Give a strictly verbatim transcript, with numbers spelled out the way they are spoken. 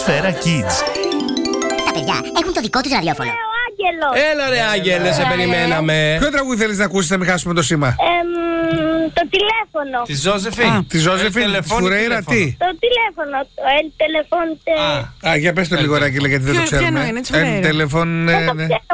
Σφαίρα Kids. Τα παιδιά έχουν το δικό τους ραδιόφωνο. Έλα ρε Άγγελε, σε περιμέναμε. Ποιο τραγούδι θέλεις να ακούσεις να μην χάσουμε το σήμα? Εμ, το τηλέφωνο. Τη Ζώζεφιν. Τη Ζώζεφιν, τη Φουρέιρα, τι? Το τηλέφωνο. Το el teléfono. Α, για πες το λίγο Ράκη, γιατί δεν το Ποιο- ξέρουμε. ποιο είναι, της El Φουρέιρα. teléfono, Δεν το ναι. ξέρω